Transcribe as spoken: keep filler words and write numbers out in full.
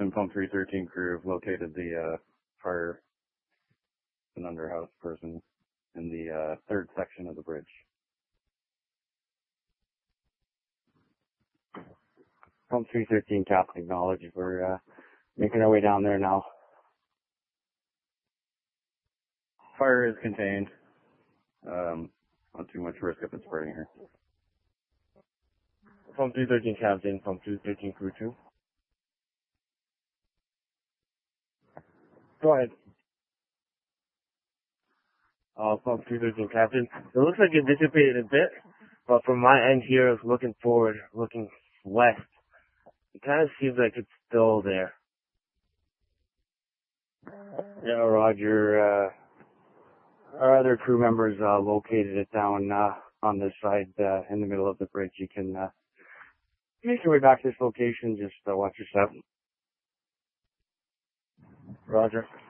Captain Pump three thirteen crew have located the uh, fire and underhouse person in the uh, third section of the bridge. Pump three thirteen, Captain, acknowledge. We're uh, making our way down there now. Fire is contained. Um, not too much risk of it spreading here. Pump three thirteen, Captain. Pump three thirteen, crew two. Go ahead. Uh, Pump three thirteen, Captain. It looks like it dissipated a bit, but from my end here, looking forward, looking west, it kind of seems like it's still there. Yeah, Roger. Uh, our other crew members uh, located it down uh, on this side uh, in the middle of the bridge. You can uh, make your way back to this location. Just uh, watch yourself. Roger.